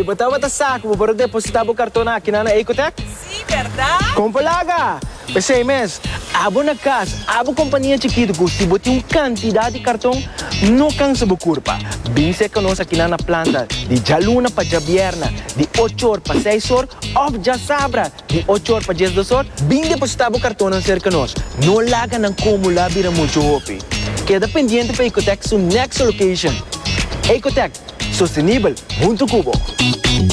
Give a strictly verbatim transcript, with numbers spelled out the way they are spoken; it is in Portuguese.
botava ta saco, para depositar o cartão aqui na Ecotec? Sim, verdade? Compalaga! Pensei, mas, abo na casa, abo companhia chiquita, se botar uma quantidade de cartão, não cansa de curva. Bem se que nós aqui na planta, de jaluna para jabierna, de oito horas para seis horas, ou já sabra, de oito horas para dez horas, bem depositar o cartão na cerca nós. Não laga não como lá vira muito hopi. Queda pendiente para Ecotec, sua next location. Ecotec, sustentável, junto cubo.